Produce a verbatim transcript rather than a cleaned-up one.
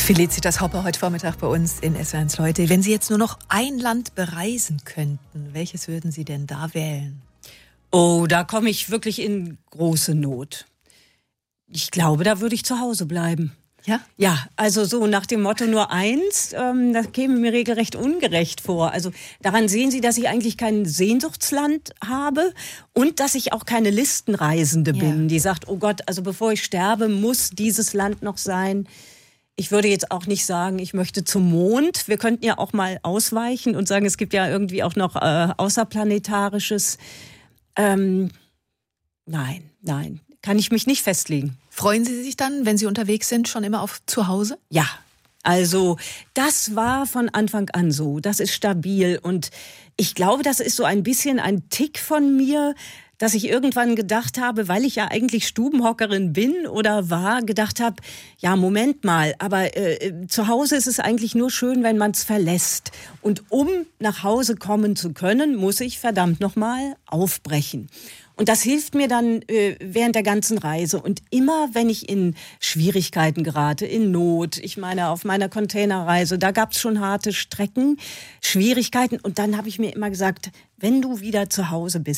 Felicitas Hopper heute Vormittag bei uns in S W R eins Leute. Wenn Sie jetzt nur noch ein Land bereisen könnten, welches würden Sie denn da wählen? Oh, da komme ich wirklich in große Not. Ich glaube, da würde ich zu Hause bleiben. Ja? Ja, also so nach dem Motto nur eins, ähm, das käme mir regelrecht ungerecht vor. Also daran sehen Sie, dass ich eigentlich kein Sehnsuchtsland habe und dass ich auch keine Listenreisende bin, Ja. die sagt, oh Gott, also bevor ich sterbe, muss dieses Land noch sein. Ich würde jetzt auch nicht sagen, ich möchte zum Mond. Wir könnten ja auch mal ausweichen und sagen, es gibt ja irgendwie auch noch äh, Außerplanetarisches. Ähm, nein, nein, kann ich mich nicht festlegen. Freuen Sie sich dann, wenn Sie unterwegs sind, schon immer auf zu Hause? Ja, also das war von Anfang an so. Das ist stabil und ich glaube, das ist so ein bisschen ein Tick von mir, dass ich irgendwann gedacht habe, weil ich ja eigentlich Stubenhockerin bin oder war, gedacht habe, ja, Moment mal, aber äh, zu Hause ist es eigentlich nur schön, wenn man es verlässt. Und um nach Hause kommen zu können, muss ich verdammt nochmal aufbrechen. Und das hilft mir dann äh, während der ganzen Reise. Und immer, wenn ich in Schwierigkeiten gerate, in Not, ich meine, auf meiner Containerreise, da gab es schon harte Strecken, Schwierigkeiten. Und dann habe ich mir immer gesagt, wenn du wieder zu Hause bist,